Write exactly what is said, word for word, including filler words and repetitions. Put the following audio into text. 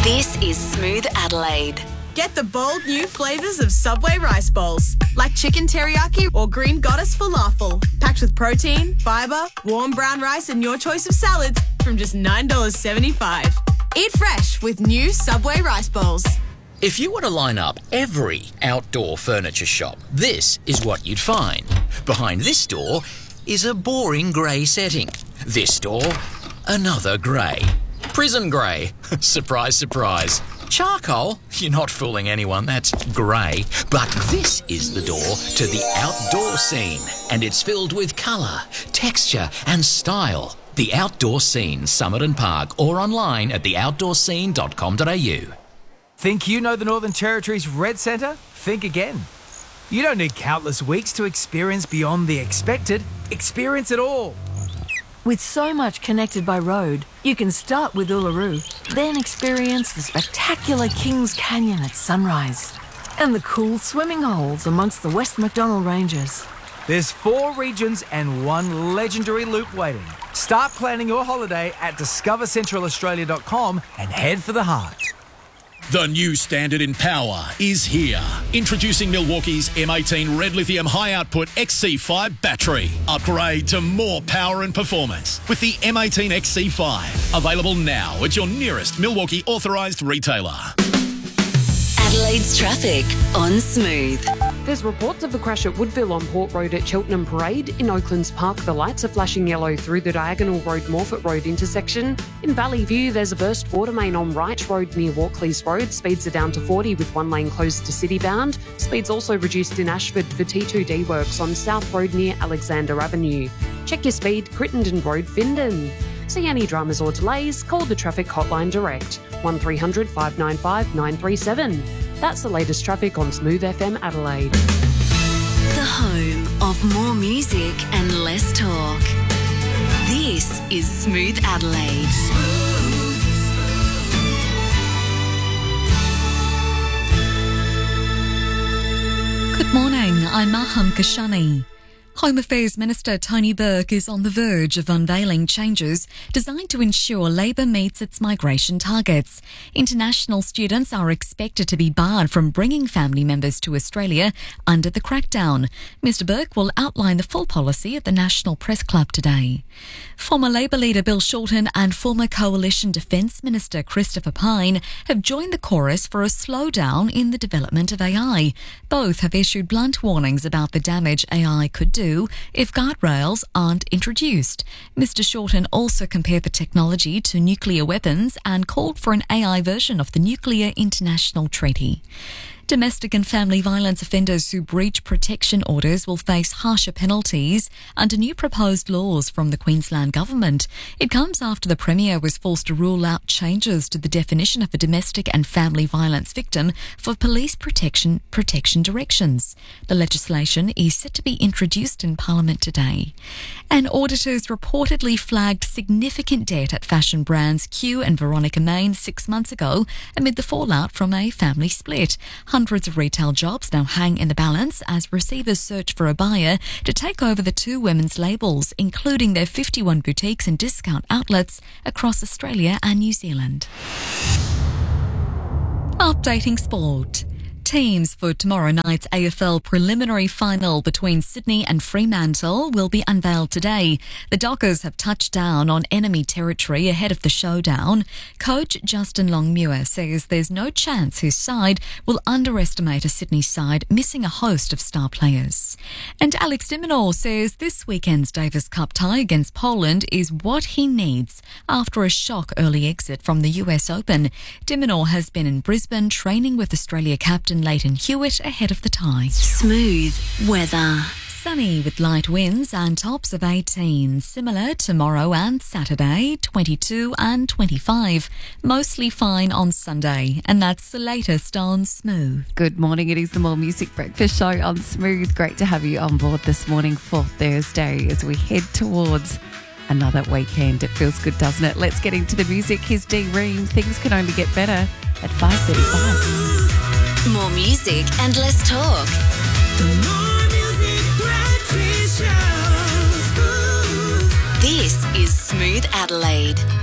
This is Smooth Adelaide. Get the bold new flavours of Subway rice bowls, like chicken teriyaki or green goddess falafel, packed with protein, fibre, warm brown rice and your choice of salads from just nine dollars seventy-five. Eat fresh with new Subway rice bowls. If you were to line up every outdoor furniture shop, this is what you'd find. Behind this door is a boring grey setting. This door, another grey. Prison grey. Surprise, surprise. Charcoal? You're not fooling anyone, that's grey. But this is the door to the outdoor scene, and it's filled with colour, texture and style. The Outdoor Scene, Summit and Park, or online at the outdoor scene dot com dot a u. Think you know the Northern Territory's Red Centre? Think again. You don't need countless weeks to experience beyond the expected. Experience it all. With so much connected by road, you can start with Uluru, then experience the spectacular Kings Canyon at sunrise and the cool swimming holes amongst the West Macdonnell Ranges. There's four regions and one legendary loop waiting. Start planning your holiday at discover central australia dot com and head for the heart. The new standard in power is here. Introducing Milwaukee's M eighteen Red Lithium High Output X C five battery. Upgrade to more power and performance with the M eighteen X C five. Available now at your nearest Milwaukee authorised retailer. Adelaide's traffic on Smooth. There's reports of a crash at Woodville on Port Road at Cheltenham Parade. In Oaklands Park, the lights are flashing yellow through the Diagonal Road Morfett Road intersection. In Valley View, there's a burst water main on Wright Road near Walkleys Road. Speeds are down to forty with one lane closed to city bound. Speeds also reduced in Ashford for T two D works on South Road near Alexander Avenue. Check your speed, Crittenden Road, Findon. See any dramas or delays, call the traffic hotline direct, one three hundred five nine five nine three seven. That's the latest traffic on Smooth F M Adelaide. The home of more music and less talk. This is Smooth Adelaide. Good morning, I'm Maham Kashani. Home Affairs Minister Tony Burke is on the verge of unveiling changes designed to ensure Labor meets its migration targets. International students are expected to be barred from bringing family members to Australia under the crackdown. Mister Burke will outline the full policy at the National Press Club today. Former Labor leader Bill Shorten and former Coalition Defence Minister Christopher Pyne have joined the chorus for a slowdown in the development of A I. Both have issued blunt warnings about the damage A I could do if guardrails aren't introduced. Mister Shorten also compared the technology to nuclear weapons and called for an A I version of the Nuclear International Treaty. Domestic and family violence offenders who breach protection orders will face harsher penalties under new proposed laws from the Queensland Government. It comes after the Premier was forced to rule out changes to the definition of a domestic and family violence victim for police protection protection directions. The legislation is set to be introduced in Parliament today. And auditors reportedly flagged significant debt at fashion brands Q and Veronica Main six months ago amid the fallout from a family split. Hundreds of retail jobs now hang in the balance as receivers search for a buyer to take over the two women's labels, including their fifty-one boutiques and discount outlets across Australia and New Zealand. Updating sport. Teams for tomorrow night's A F L preliminary final between Sydney and Fremantle will be unveiled today. The Dockers have touched down on enemy territory ahead of the showdown. Coach Justin Longmuir says there's no chance his side will underestimate a Sydney side missing a host of star players. And Alex de Minaur says this weekend's Davis Cup tie against Poland is what he needs after a shock early exit from the U S Open. De Minaur has been in Brisbane training with Australia captain Leighton Hewitt ahead of the tie. Smooth weather. Sunny with light winds and tops of eighteen. Similar tomorrow and Saturday, twenty-two and twenty-five. Mostly fine on Sunday. And that's the latest on Smooth. Good morning. It is the More Music Breakfast Show on Smooth. Great to have you on board this morning for Thursday as we head towards another weekend. It feels good, doesn't it? Let's get into the music. Here's D Ream. Things can only get better at five thirty-five. More music and less talk. The More Music Breakfast Show. This is Smooth Adelaide.